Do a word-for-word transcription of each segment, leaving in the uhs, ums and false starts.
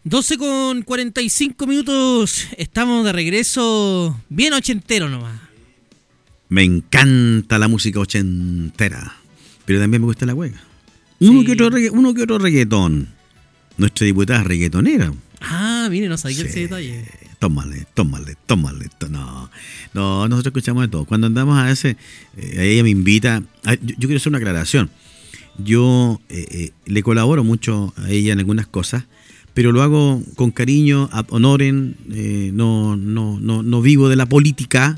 doce con cuarenta y cinco minutos, estamos de regreso, bien ochentero nomás. Me encanta la música ochentera, pero también me gusta la hueca. Uno, sí. que otro regga- uno que otro reggaetón. Nuestra diputada es reggaetonera. Ah, mire, no sabía Sí. ese detalle. Tómale, tómale, tómale. tó- No, no, nosotros escuchamos de todo. Cuando andamos a ese, eh, ella me invita. a- yo, yo quiero hacer una aclaración. Yo eh, eh, le colaboro mucho a ella en algunas cosas, pero lo hago con cariño, ad honorem. Eh, no, no, no, no vivo de la política,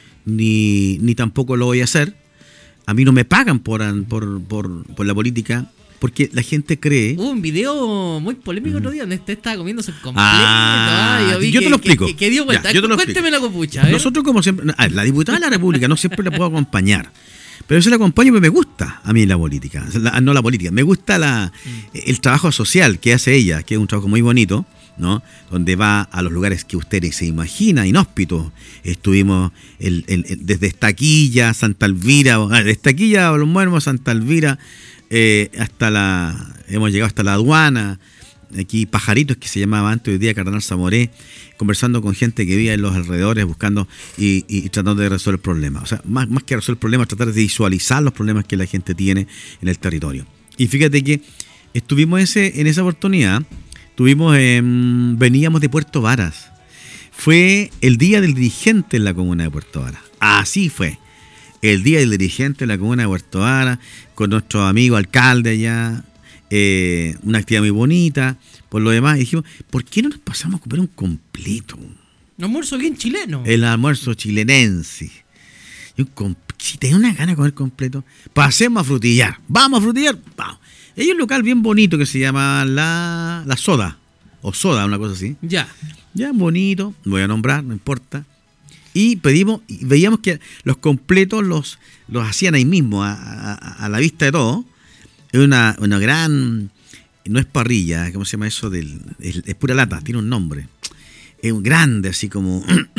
ni, ni tampoco lo voy a hacer. A mí no me pagan por, por, por, por la política, porque la gente cree... Hubo un video muy polémico otro día donde usted estaba comiéndose el completo. Ah, Ah, vi yo que, te lo que- explico. Que, que dio vuelta. Ya, yo te lo Cuénteme explico. la copucha. A ver. Nosotros como siempre... A ver, la diputada de la República no siempre la puedo acompañar. Pero yo la acompaño porque me gusta a mí la política. La- no la política, me gusta la, el trabajo social que hace ella, que es un trabajo muy bonito, ¿no? Donde va a los lugares que ustedes se imaginan, inhóspitos. Estuvimos el, el- el- desde Estaquilla, Santa Elvira, ah, de Estaquilla a Los Muermos, Santa Elvira, eh, hasta la... Hemos llegado hasta la aduana. Aquí Pajaritos, que se llamaba antes, hoy día Cardenal Zamoré, conversando con gente que vive en los alrededores, buscando y, y tratando de resolver problemas. O sea, más, más que resolver problemas, tratar de visualizar los problemas que la gente tiene en el territorio. Y fíjate que estuvimos ese, en esa oportunidad, tuvimos, eh, veníamos de Puerto Varas. Fue el día del dirigente en la comuna de Puerto Varas. Así fue. El día del dirigente en la comuna de Puerto Varas, con nuestro amigo alcalde allá. Eh, una actividad muy bonita, por lo demás, y dijimos, ¿por qué no nos pasamos a comer un completo? Un almuerzo bien chileno. El almuerzo chilenense. Y un com- si tenés una gana de comer completo, pasemos a frutillar. Vamos a frutillar, vamos. Hay un local bien bonito que se llama La, la Soda, o Soda, una cosa así. Ya. Ya, bonito, no voy a nombrar, no importa. Y pedimos, y veíamos que los completos los, los hacían ahí mismo, a, a, a la vista de todo. Es una, una gran, no es parrilla, ¿cómo se llama eso? Del, es, es pura lata, tiene un nombre. Es un grande, así como...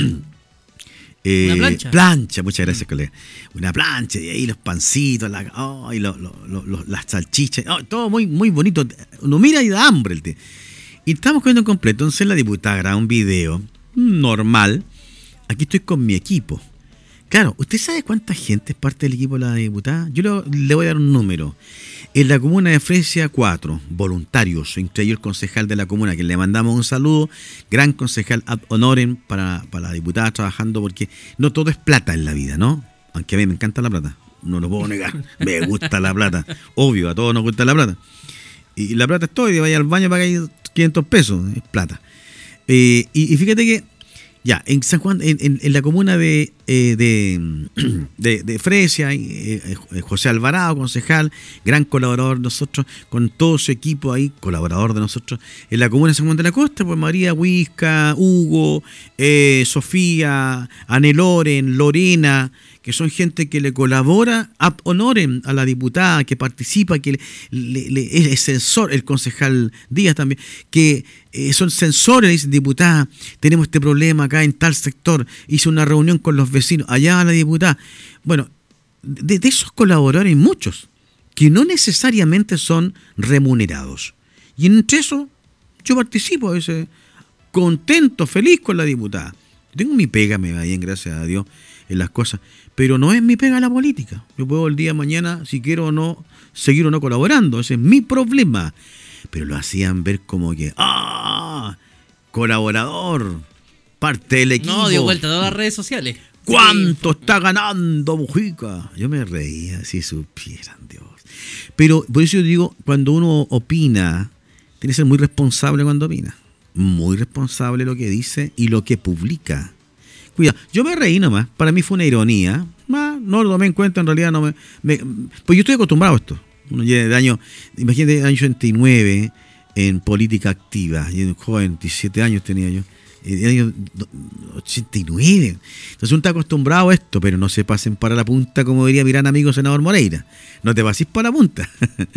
eh, Una plancha. Plancha, muchas gracias, colega. Una plancha, y ahí los pancitos, la, oh, y lo, lo, lo, lo, las salchichas, oh, todo muy, muy bonito. Uno mira y da hambre el té. Y estamos comiendo completo, entonces la diputada graba un video normal. Aquí estoy con mi equipo. Claro, ¿usted sabe cuánta gente es parte del equipo de la diputada? Yo lo- le voy a dar un número. En la comuna de Fresia, cuatro voluntarios, entre ellos el concejal de la comuna, que le mandamos un saludo, gran concejal ad honorem para, para la diputada trabajando, porque no todo es plata en la vida, ¿no? Aunque a mí me encanta la plata, no lo puedo negar, me gusta la plata, obvio, a todos nos gusta la plata. Y la plata es todo, y vaya al baño para que quinientos pesos, es plata. Eh, y, y fíjate que ya, en San Juan, en, en, en la comuna de, eh, de, de, de Fresia, eh, eh, José Alvarado, concejal, gran colaborador de nosotros, con todo su equipo ahí, colaborador de nosotros, en la comuna de San Juan de la Costa, pues María Huisca, Hugo, eh, Sofía, Anne Loren, Lorena, que son gente que le colabora ad honorem a la diputada, que participa, que le, le, le, es censor, el concejal Díaz también, que eh, son censores, dicen, diputada, tenemos este problema acá en tal sector, hice una reunión con los vecinos, allá la diputada. Bueno, de, de esos colaboradores hay muchos, que no necesariamente son remunerados. Y entre eso, yo participo a veces, contento, feliz con la diputada. Tengo mi pega, me va bien, gracias a Dios, en las cosas, pero no es mi pega la política. Yo puedo el día de mañana, si quiero o no, seguir o no colaborando, ese es mi problema. Pero lo hacían ver como que, ¡ah! Colaborador, parte del equipo. No, dio vuelta a todas las redes sociales. ¿Cuánto sí. está ganando Mujica? Yo me reía, si supieran, Dios. Pero por eso yo digo, cuando uno opina, tiene que ser muy responsable cuando opina. Muy responsable lo que dice y lo que publica. Cuidado, yo me reí nomás, para mí fue una ironía, no, no lo tomé en cuenta, en realidad no me, me... Pues yo estoy acostumbrado a esto, uno llega de año, imagínate, el año ochenta y nueve, en política activa, y un joven, diecisiete años tenía yo, en el año ochenta y nueve, entonces uno está acostumbrado a esto, pero no se pasen para la punta, como diría mi gran amigo senador Moreira, no te pases para la punta,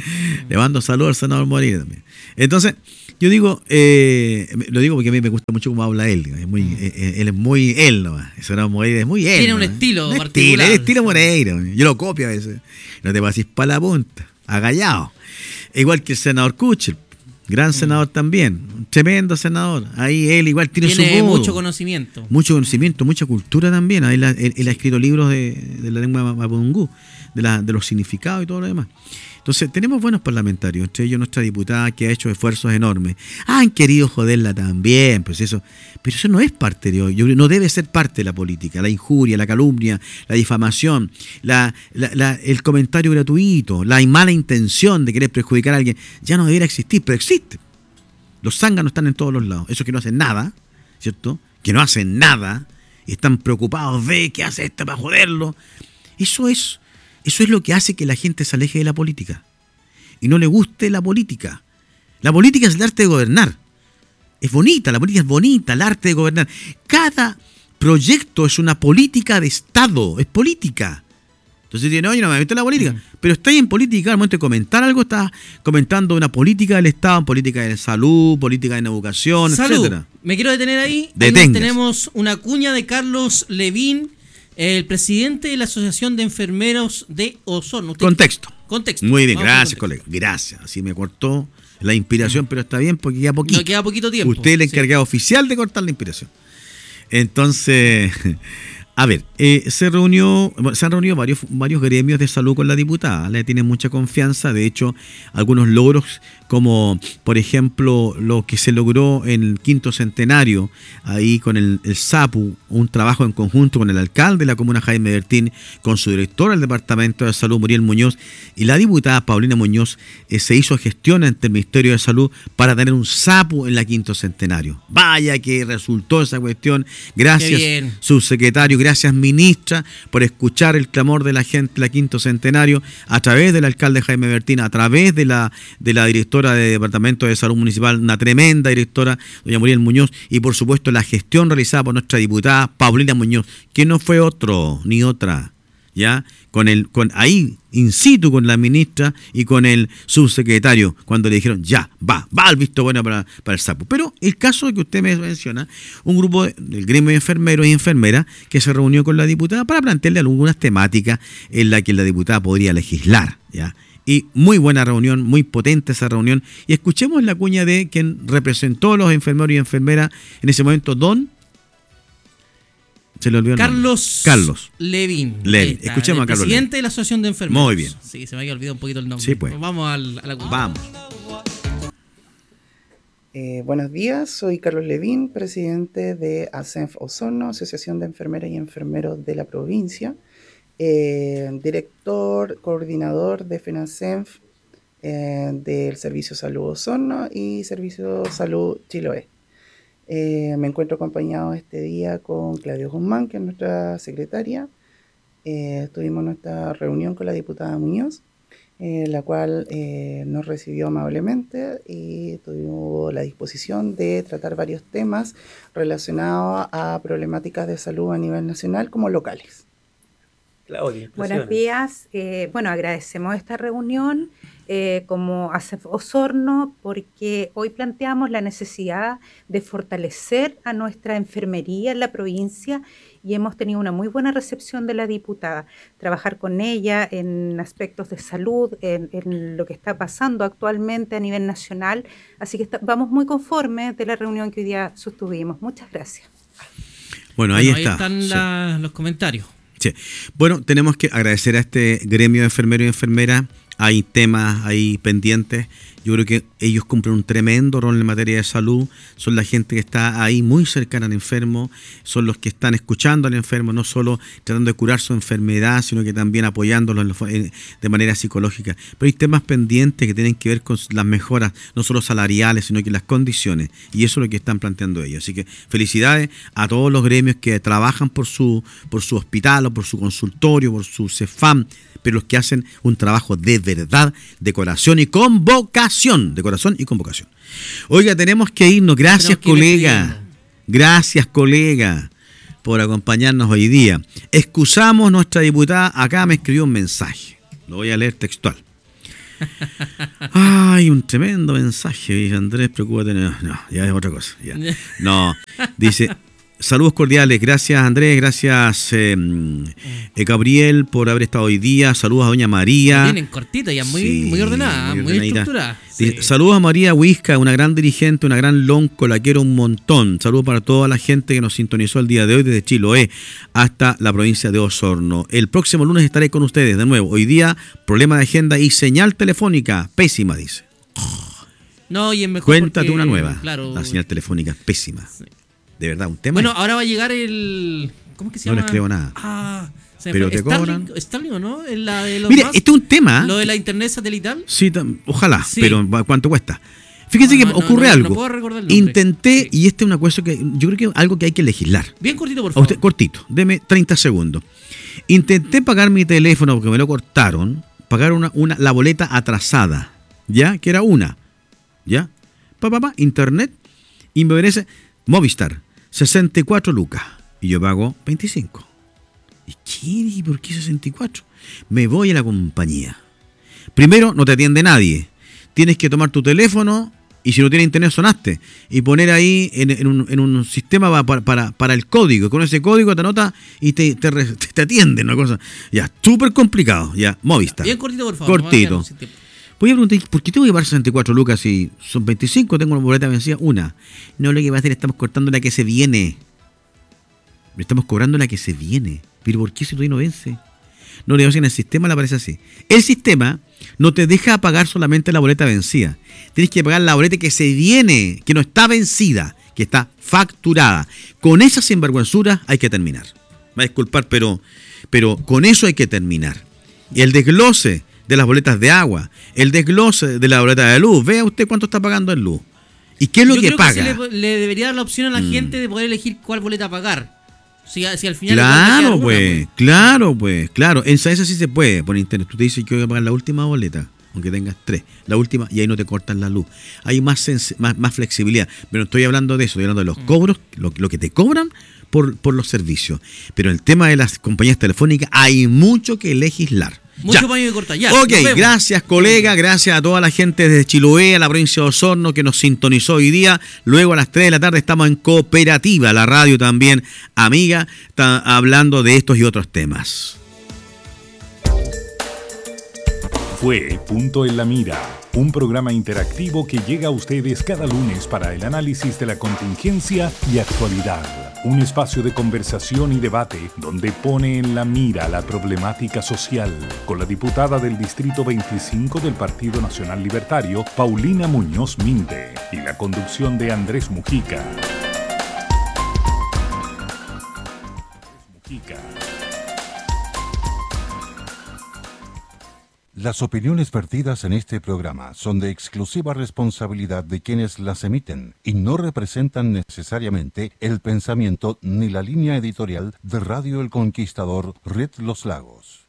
le mando saludos al senador Moreira también. Entonces, yo digo, eh, lo digo porque a mí me gusta mucho cómo habla él. Es muy, mm. eh, él es muy él nomás. Eso no, Moreira es muy él. Tiene un nomás. estilo un particular. Estilo, el estilo Moreira. Yo lo copio a veces. No te pases para la punta. Agallado. Igual que el senador Kuchel. Gran senador también, un tremendo senador. Ahí él igual tiene, tiene su modo. mucho conocimiento. Mucho conocimiento, mucha cultura también. Ahí la, él, él ha escrito libros de, de la lengua mapudungú, de, la, de los significados y todo lo demás. Entonces, tenemos buenos parlamentarios, entre ellos nuestra diputada que ha hecho esfuerzos enormes. Han querido joderla también, pues eso. Pero eso no es parte de hoy, no debe ser parte de la política. La injuria, la calumnia, la difamación, la, la, la, el comentario gratuito, la mala intención de querer perjudicar a alguien, ya no debería existir, pero existe. Los zánganos están en todos los lados. Esos que no hacen nada, ¿cierto? Que no hacen nada y están preocupados de qué hace este para joderlo. Eso es... Eso es lo que hace que la gente se aleje de la política y no le guste la política. La política es el arte de gobernar. Es bonita, la política es bonita, el arte de gobernar. Cada proyecto es una política de Estado, es política. Entonces dicen, oye, no me meto en la política. Mm. Pero estás en política, al momento de comentar algo, estás comentando una política del Estado, política de salud, política de educación, salud. etcétera. Me quiero detener ahí. Ahí tenemos una cuña de Carlos Levín, el presidente de la Asociación de Enfermeros de Osorno. ¿Usted? Contexto. Contexto. Muy bien, Vamos gracias, colega. Gracias. Así me cortó la inspiración, pero está bien porque queda poquito. No queda poquito tiempo. Usted es el encargado sí. oficial de cortar la inspiración. Entonces, a ver, eh, se reunió, se han reunido varios, varios gremios de salud con la diputada. Le tienen mucha confianza. De hecho, algunos logros, como por ejemplo lo que se logró en el quinto centenario, ahí con el, el SAPU, un trabajo en conjunto con el alcalde de la comuna, Jaime Bertín, con su director del Departamento de Salud, Muriel Muñoz, y la diputada Paulina Muñoz, eh, se hizo gestión ante el Ministerio de Salud para tener un SAPU en la quinto centenario. Vaya que resultó esa cuestión. Gracias, subsecretario, gracias, ministra, por escuchar el clamor de la gente de la quinto centenario a través del alcalde Jaime Bertín, a través de la, de la directora de Departamento de Salud Municipal, una tremenda directora, doña Muriel Muñoz, y por supuesto la gestión realizada por nuestra diputada Paulina Muñoz, que no fue otro ni otra, ya, con el, con ahí in situ con la ministra y con el subsecretario, cuando le dijeron ya, va, va al visto bueno para, para el SAPU. Pero el caso que usted me menciona, un grupo del gremio de enfermeros y enfermeras que se reunió con la diputada para plantearle algunas temáticas en las que la diputada podría legislar, ya. Y muy buena reunión, muy potente esa reunión. Y escuchemos la cuña de quien representó a los enfermeros y enfermeras en ese momento, don... Se le olvidó Carlos, Carlos Levín. Levín. Escuchemos a Carlos presidente Levín. de la Asociación de Enfermeros. Muy bien. Sí, se me había olvidado un poquito el nombre. Sí, pues. Vamos al, a la cuña. Vamos. Eh, buenos días, soy Carlos Levín, presidente de ASENF Osorno, Asociación de Enfermeras y Enfermeros de la provincia. Eh, director, coordinador de FENASENF, eh, del Servicio Salud Osorno y Servicio Salud Chiloé. Eh, me encuentro acompañado este día con Claudio Guzmán, que es nuestra secretaria. Eh, tuvimos nuestra reunión con la diputada Muñoz, eh, la cual eh, nos recibió amablemente y tuvimos la disposición de tratar varios temas relacionados a problemáticas de salud a nivel nacional como locales. Claudia, buenos días. Eh, bueno, agradecemos esta reunión eh, como ASENF Osorno porque hoy planteamos la necesidad de fortalecer a nuestra enfermería en la provincia y hemos tenido una muy buena recepción de la diputada. Trabajar con ella en aspectos de salud, en, en lo que está pasando actualmente a nivel nacional. Así que está, vamos muy conformes de la reunión que hoy día sostuvimos. Muchas gracias. Bueno, ahí, bueno, ahí está. están la, sí. los comentarios. Sí. Bueno, tenemos que agradecer a este gremio de enfermeros y enfermeras. Hay temas ahí pendientes. Yo creo que ellos cumplen un tremendo rol en materia de salud. Son la gente que está ahí muy cercana al enfermo. Son los que están escuchando al enfermo, no solo tratando de curar su enfermedad, sino que también apoyándolo de manera psicológica. Pero hay temas pendientes que tienen que ver con las mejoras, no solo salariales, sino que las condiciones. Y eso es lo que están planteando ellos. Así que felicidades a todos los gremios que trabajan por su, por su hospital o por su consultorio, por su CEFAM, pero los que hacen un trabajo de verdad, de corazón y convocación, de corazón y convocación. Oiga, tenemos que irnos. Gracias, que colega. Gracias, colega, por acompañarnos hoy día. Excusamos nuestra diputada. Acá me escribió un mensaje. Lo voy a leer textual. Ay, un tremendo mensaje. Dice Andrés, preocúpate. No, no, ya es otra cosa. Ya. No, dice... Saludos cordiales, gracias Andrés, gracias eh, eh, Gabriel por haber estado hoy día, saludos a doña María. Vienen cortita, ya muy, sí, muy ordenada, muy, muy estructurada. Sí. Saludos a María Huisca, una gran dirigente, una gran lonco, la quiero un montón. Saludos para toda la gente que nos sintonizó el día de hoy desde Chiloé hasta la provincia de Osorno. El próximo lunes estaré con ustedes de nuevo. Hoy día, problema de agenda y señal telefónica, pésima, dice. No, y es mejor Cuéntate porque, una nueva, claro, la señal telefónica es pésima. Sí. De verdad, un tema. Bueno, ahora va a llegar el... ¿Cómo es que se no llama? No les creo nada. Ah, se pero te Starlink, cobran. Starlink, ¿o no? En la de los Mira, más, este es un tema. Lo de la internet satelital. Sí, ojalá, sí. Pero ¿cuánto cuesta? Fíjense no, que no, ocurre no, algo. No puedo recordar el nombre. Intenté, sí. y este es una cosa que yo creo que es algo que hay que legislar. Bien cortito, por favor. Usted, cortito, deme treinta segundos. Intenté pagar mi teléfono porque me lo cortaron, pagar una, una la boleta atrasada, ¿ya? Que era una, ¿ya? Pa, pa, pa, internet, y me merece Movistar, sesenta y cuatro lucas, y yo pago veinticinco. ¿Y qué? ¿Y por qué sesenta y cuatro? Me voy a la compañía. Primero, no te atiende nadie. Tienes que tomar tu teléfono y si no tiene internet sonaste y poner ahí en, en, un, en un sistema para, para, para el código. Y con ese código te anota y te, te, te atienden una cosa. Ya, súper complicado. Ya, Movistar. Bien cortito, por favor. Cortito. Voy a preguntar, ¿por qué tengo que pagar sesenta y cuatro lucas si son veinticinco? Tengo una boleta vencida, una. No, lo que va a hacer, estamos cortando la que se viene. Estamos cobrando la que se viene. ¿Pero por qué si todavía no vence? No, le digo, en el sistema le aparece así. El sistema no te deja pagar solamente la boleta vencida. Tienes que pagar la boleta que se viene, que no está vencida, que está facturada. Con esa sinvergüenzura hay que terminar. Me va a disculpar, pero, pero con eso hay que terminar. Y el desglose de las boletas de agua, el desglose de la boleta de luz. Vea usted cuánto está pagando en luz. ¿Y qué es lo Yo que creo paga? Que se le, le debería dar la opción a la mm. gente de poder elegir cuál boleta pagar. Si, si al final claro, una, pues, pues, claro, pues, claro. En esa sí se puede por internet. Tú te dices que voy a pagar la última boleta, aunque tengas tres. La última, y ahí no te cortan la luz. Hay más, sens- más, más flexibilidad. Pero no estoy hablando de eso, estoy hablando de los mm. cobros, lo, lo que te cobran por, por los servicios. Pero en el tema de las compañías telefónicas hay mucho que legislar. Mucho paño de corta, ya. Ok, gracias colega, gracias a toda la gente desde Chiloé, a la provincia de Osorno que nos sintonizó hoy día. Luego a las tres de la tarde estamos en Cooperativa, la radio también, amiga, está hablando de estos y otros temas. Fue Punto en la Mira, un programa interactivo que llega a ustedes cada lunes para el análisis de la contingencia y actualidad. Un espacio de conversación y debate donde pone en la mira la problemática social con la diputada del Distrito veinticinco del Partido Nacional Libertario, Paulina Muñoz Minde, y la conducción de Andrés Mujica. Mujica. Las opiniones vertidas en este programa son de exclusiva responsabilidad de quienes las emiten y no representan necesariamente el pensamiento ni la línea editorial de Radio El Conquistador, Red Los Lagos.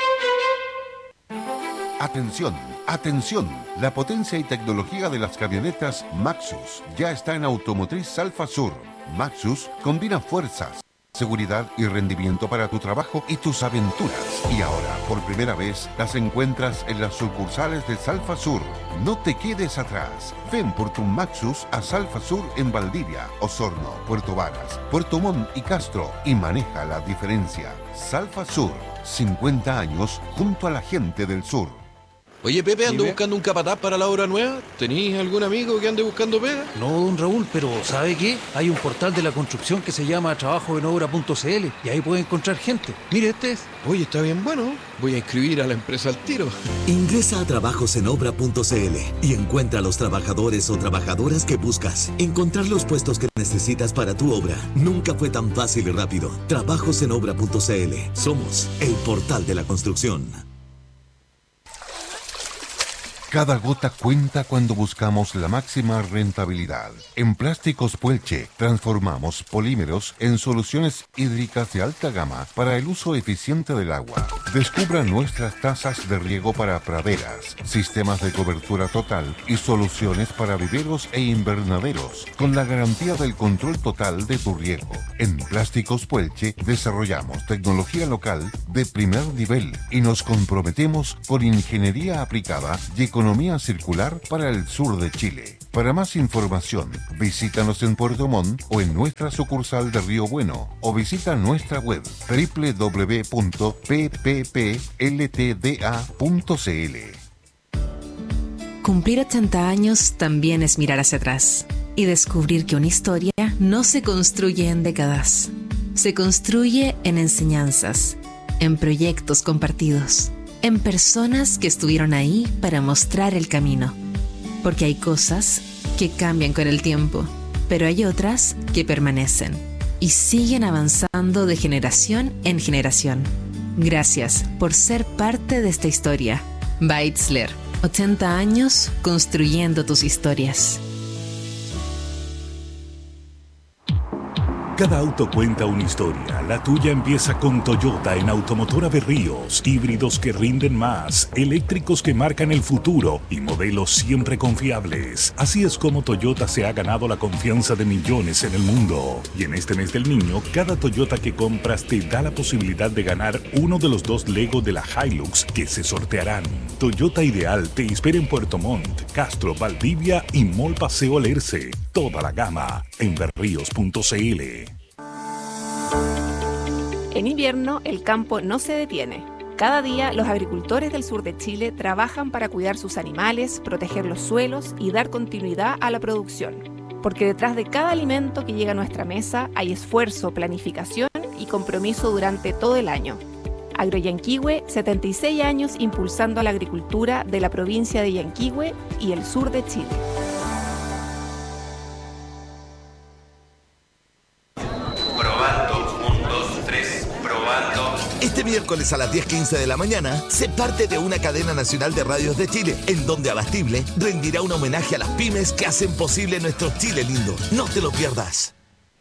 Atención, atención, la potencia y tecnología de las camionetas Maxus ya está en Automotriz Alfa Sur. Maxus combina fuerzas, seguridad y rendimiento para tu trabajo y tus aventuras. Y ahora, por primera vez, las encuentras en las sucursales de Salfa Sur. No te quedes atrás. Ven por tu Maxus a Salfa Sur en Valdivia, Osorno, Puerto Varas, Puerto Montt y Castro y maneja la diferencia. Salfa Sur, cincuenta años junto a la gente del sur. Oye, Pepe, ando Dime. buscando un capataz para la obra nueva. ¿Tenís algún amigo que ande buscando pega? No, don Raúl, pero ¿sabe qué? Hay un portal de la construcción que se llama trabajo en obra punto c l y ahí puede encontrar gente. Mire, este es. Oye, está bien bueno. Voy a inscribir a la empresa al tiro. Ingresa a trabajos en obra punto c l y encuentra a los trabajadores o trabajadoras que buscas. Encontrar los puestos que necesitas para tu obra nunca fue tan fácil y rápido. trabajos en obra punto c l. Somos el portal de la construcción. Cada gota cuenta cuando buscamos la máxima rentabilidad. En Plásticos Puelche transformamos polímeros en soluciones hídricas de alta gama para el uso eficiente del agua. Descubra nuestras tazas de riego para praderas, sistemas de cobertura total y soluciones para viveros e invernaderos, con la garantía del control total de tu riego. En Plásticos Puelche desarrollamos tecnología local de primer nivel y nos comprometemos con ingeniería aplicada y economía circular para el sur de Chile. Para más información, visítanos en Puerto Montt o en nuestra sucursal de Río Bueno o visita nuestra web doble u doble u doble u punto p p p l t d a punto c l. Cumplir ochenta años también es mirar hacia atrás y descubrir que una historia no se construye en décadas, se construye en enseñanzas, en proyectos compartidos, en personas que estuvieron ahí para mostrar el camino. Porque hay cosas que cambian con el tiempo, pero hay otras que permanecen y siguen avanzando de generación en generación. Gracias por ser parte de esta historia. Beitzler, ochenta años construyendo tus historias. Cada auto cuenta una historia. La tuya empieza con Toyota en Automotora Berríos. Híbridos que rinden más, eléctricos que marcan el futuro y modelos siempre confiables. Así es como Toyota se ha ganado la confianza de millones en el mundo. Y en este mes del niño, cada Toyota que compras te da la posibilidad de ganar uno de los dos Lego de la Hilux que se sortearán. Toyota Ideal te espera en Puerto Montt, Castro, Valdivia y Mall Paseo Alerce. Toda la gama en berríos punto c l. En invierno, el campo no se detiene. Cada día, los agricultores del sur de Chile trabajan para cuidar sus animales, proteger los suelos y dar continuidad a la producción. Porque detrás de cada alimento que llega a nuestra mesa hay esfuerzo, planificación y compromiso durante todo el año. Agroyanquihue, setenta y seis años impulsando a la agricultura de la provincia de Yanquihue y el sur de Chile. Este miércoles a las diez quince de la mañana, sé parte de una cadena nacional de radios de Chile, en donde Abastible rendirá un homenaje a las pymes que hacen posible nuestro Chile lindo. No te lo pierdas.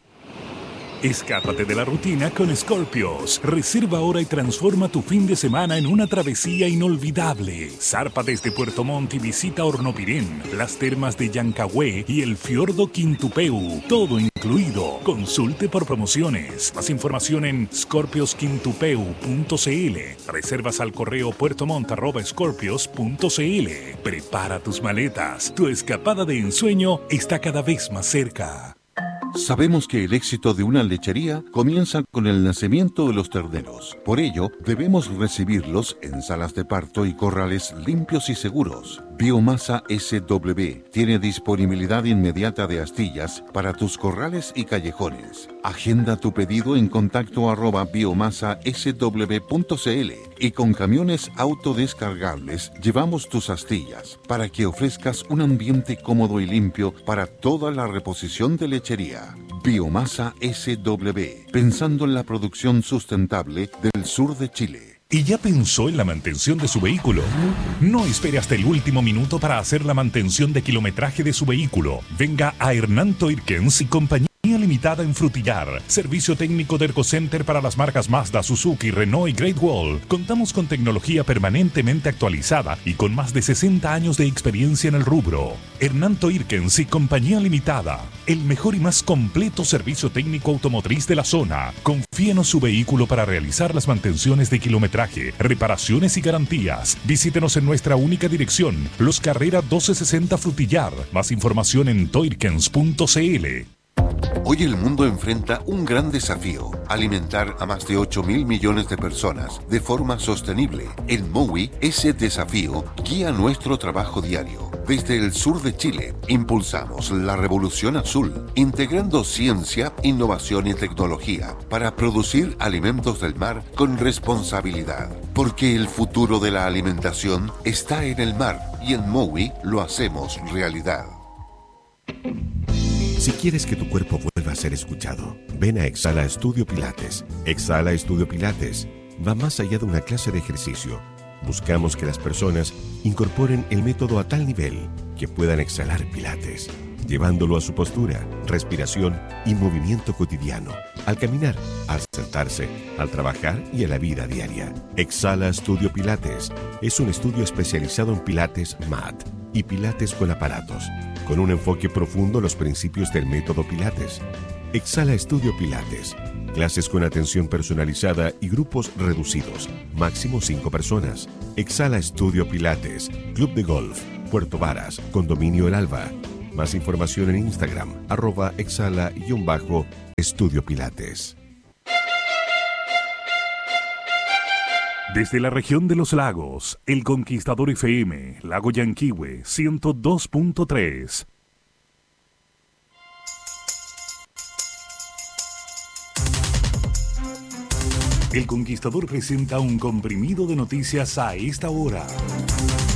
Escápate de la rutina con Scorpios. Reserva ahora y transforma tu fin de semana en una travesía inolvidable. Zarpa desde Puerto Montt y visita Hornopirén, las termas de Yancahué y el fiordo Quintupeu. Todo incluido. Consulte por promociones. Más información en scorpios quintupeu punto c l. Reservas al correo puertomont arroba scorpios punto c l. Prepara tus maletas. Tu escapada de ensueño está cada vez más cerca. Sabemos que el éxito de una lechería comienza con el nacimiento de los terneros. Por ello, debemos recibirlos en salas de parto y corrales limpios y seguros. Biomasa S W tiene disponibilidad inmediata de astillas para tus corrales y callejones. Agenda tu pedido en contacto arroba biomasa s w punto c l y con camiones autodescargables llevamos tus astillas para que ofrezcas un ambiente cómodo y limpio para toda la reposición de lechería. Biomasa S W, pensando en la producción sustentable del sur de Chile. ¿Y ya pensó en la mantención de su vehículo? No espere hasta el último minuto para hacer la mantención de kilometraje de su vehículo. Venga a Hernán Toirkens y compañía limitada en Frutillar. Servicio técnico de Ergocenter para las marcas Mazda, Suzuki, Renault y Great Wall. Contamos con tecnología permanentemente actualizada y con más de sesenta años de experiencia en el rubro. Hernán Toirkens y compañía limitada. El mejor y más completo servicio técnico automotriz de la zona. Confíenos su vehículo para realizar las mantenciones de kilometraje, reparaciones y garantías. Visítenos en nuestra única dirección, Los Carrera doce sesenta Frutillar. Más información en toirkens punto c l. Hoy el mundo enfrenta un gran desafío: alimentar a más de ocho mil millones de personas de forma sostenible. En Mowi, ese desafío guía nuestro trabajo diario. Desde el sur de Chile, impulsamos la revolución azul, integrando ciencia, innovación y tecnología para producir alimentos del mar con responsabilidad. Porque el futuro de la alimentación está en el mar y en Mowi lo hacemos realidad. Si quieres que tu cuerpo vuelva a ser escuchado, ven a Exhala Estudio Pilates. Exhala Estudio Pilates va más allá de una clase de ejercicio. Buscamos que las personas incorporen el método a tal nivel que puedan exhalar Pilates, llevándolo a su postura, respiración y movimiento cotidiano, al caminar, al sentarse, al trabajar y a la vida diaria. Exhala Estudio Pilates es un estudio especializado en Pilates mat y Pilates con aparatos, con un enfoque profundo en los principios del método Pilates. Exhala Estudio Pilates. Clases con atención personalizada y grupos reducidos, máximo cinco personas. Exhala Estudio Pilates. Club de Golf, Puerto Varas, Condominio El Alba. Más información en Instagram, arroba exhala-estudio Pilates. Desde la región de los lagos, El Conquistador F M, Lago Yanquihue, ciento dos punto tres. El Conquistador presenta un comprimido de noticias a esta hora.